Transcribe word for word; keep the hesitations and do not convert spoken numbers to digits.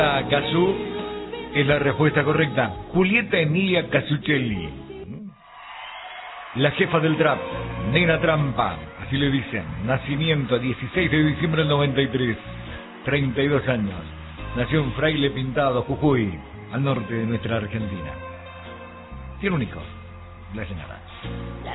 Cazzu es la respuesta correcta. Julieta Emilia Cazzucchelli, la jefa del trap, Nena Trampa, así le dicen. Nacimiento dieciséis de diciembre del noventa y tres, treinta y dos años. Nació en Fraile Pintado, Jujuy, al norte de nuestra Argentina. Tiene un hijo, la señora.